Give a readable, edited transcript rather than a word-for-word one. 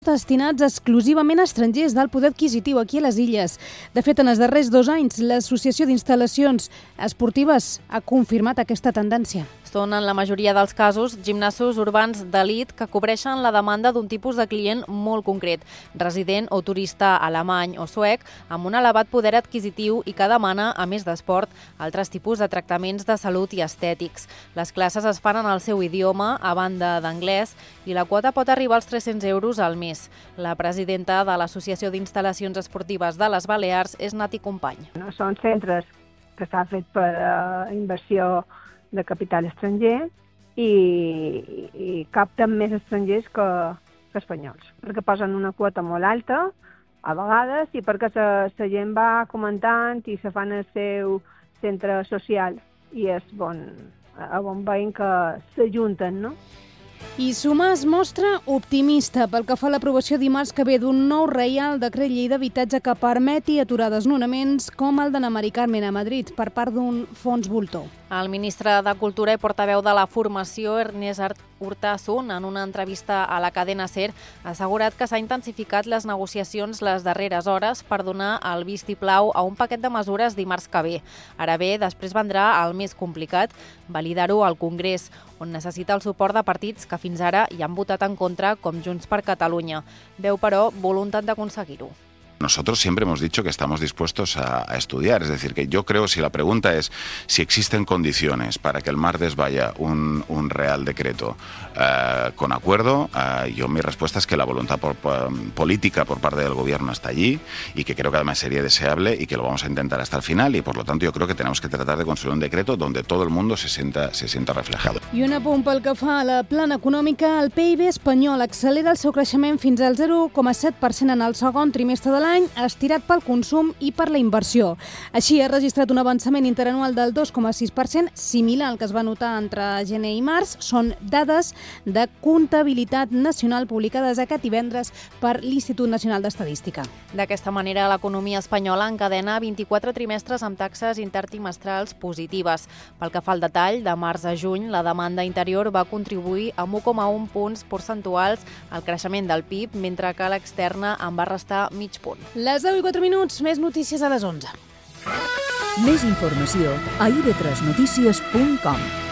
destinats exclusivament a estrangers d'alt poder adquisitiu aquí a les Illes. De fet, en els darrers 2 anys, l'Associació d'Instal·lacions Esportives ha confirmat aquesta tendència. Són, en la majoria dels casos, gimnasos urbans d'elit que cobreixen la demanda d'un tipus de client molt concret, resident o turista alemany o suec, amb un elevat poder adquisitiu i que demana, a més d'esport, altres tipus de tractaments de salut i estètics. Les classes es fan en el seu idioma, a banda d'anglès, i la quota pot arribar als 300 euros al mes. La presidenta de l'Associació d'Instal·lacions Esportives de les Balears és Nati Company. Són centres que s'han fet per inversió de capital estranger i capten més estrangers que espanyols, perquè posen una quota molt alta a vegades i perquè la gent va comentant i se fan el seu centre social i és bon veient que s'ajunten, no? I Sumar es mostra optimista pel que fa a l'aprovació dimarts que ve d'un nou Reial Decret Llei d'Habitatge que permeti aturar desnonaments com el d'Anna Mari Carmen a Madrid per part d'un fons voltor. El ministre de Cultura i portaveu de la formació, Ernest Urtasun, en una entrevista a la cadena SER, ha assegurat que s'ha intensificat les negociacions les darreres hores per donar el vistiplau a un paquet de mesures dimarts que ve. Ara bé, després vendrà el més complicat, validar-ho al Congrés, on necessita el suport de partits que fins ara hi han votat en contra, com Junts per Catalunya. Veu, però, voluntat d'aconseguir-ho. Nosotros siempre hemos dicho que estamos dispuestos a estudiar, es decir, que yo creo, si la pregunta es si existen condiciones para que el martes vaya un Real Decreto con acuerdo, yo mi respuesta es que la voluntad política por parte del Gobierno está allí y que creo que además sería deseable y que lo vamos a intentar hasta el final y por lo tanto yo creo que tenemos que tratar de construir un decreto donde todo el mundo se sienta reflejado. I un apunt pel que fa a la plana econòmica, el PIB espanyol accelera el seu creixement fins al 0,7% en el segon trimestre de l'any, estirat pel consum i per la inversió. Així, ha registrat un avançament interanual del 2,6%, similar al que es va notar entre gener i març. Són dades de comptabilitat nacional publicades aquest divendres per l'Institut Nacional d'Estadística. D'aquesta manera, l'economia espanyola encadena 24 trimestres amb taxes intertrimestrals positives. Pel que fa al detall, de març a juny, la demanda interior va contribuir amb 1,1 punts percentuals al creixement del PIB, mentre que l'externa en va restar mig punt. Les 10:04, més notícies a les 11. Més informació a ib3notícies.com.